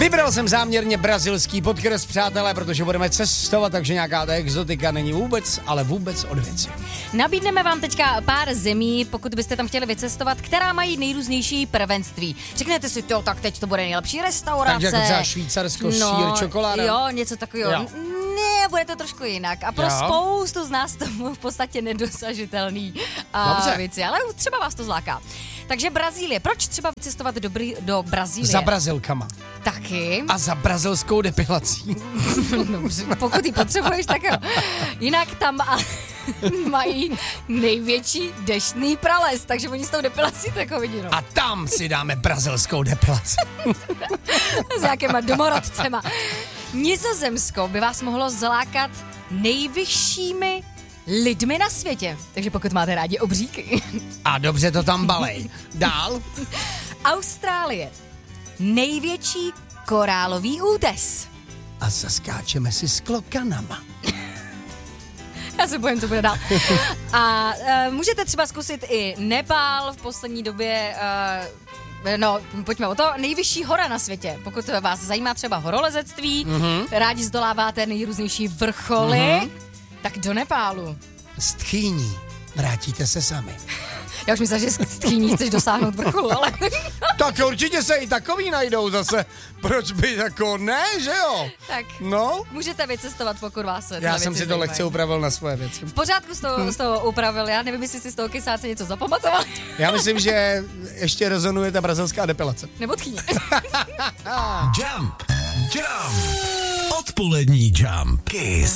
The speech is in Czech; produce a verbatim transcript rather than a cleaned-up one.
Vybral jsem záměrně brazilský podkres, přátelé, protože budeme cestovat, takže nějaká ta exotika není vůbec, ale vůbec od věci. Nabídneme vám teďka pár zemí, pokud byste tam chtěli vycestovat, která mají nejrůznější prvenství. Řeknete si, to, tak teď to bude nejlepší restaurace. Takže jako třeba Švýcarsko, no, sír, čokoláda. Jo, něco takového. Jo. Ne, bude to trošku jinak. A pro Jo. spoustu z nás to v podstatě nedosažitelný a Dobře. věci, ale třeba vás to zláká. Takže Brazílie. Proč třeba vycestovat do, Br- do Brazílie? Za Brazilkama. Taky. A za brazilskou depilací. Dobře, pokud ji potřebuješ, tak jo. Jinak tam a mají největší deštný prales, takže oni s tou depilací tak vidí, no. A tam si dáme brazilskou depilaci. S nějakýma domorodcema. Nizozemsko by vás mohlo zlákat nejvyššími lidmi na světě. Takže pokud máte rádi obříky. A dobře to tam balej. Dál? Austrálie. Největší korálový útes. A zaskáčeme si s klokanama. Já se bojím, co bude dál. A uh, můžete třeba zkusit i Nepál v poslední době. Uh, no, pojďme o to. Nejvyšší hora na světě. Pokud vás zajímá třeba horolezectví, mm-hmm. rádi zdoláváte nejrůznější vrcholy, mm-hmm. tak do Nepálu. S tchýní vrátíte se sami. Já už myslím, že s tchýní chceš dosáhnout vrcholu, ale... Tak určitě se i takový najdou zase. Proč by jako ne, že jo? Tak No. můžete vycestovat, pokud vás se Já jsem si to lehce upravil na svoje věci. V pořádku z toho, hmm. z toho upravil, já nevím, jestli si z toho kysáce něco zapamatoval. Já myslím, že ještě rezonuje ta brazilská depilace. Nebo tchýně. Jump, jump, odpolední jump, Kiss.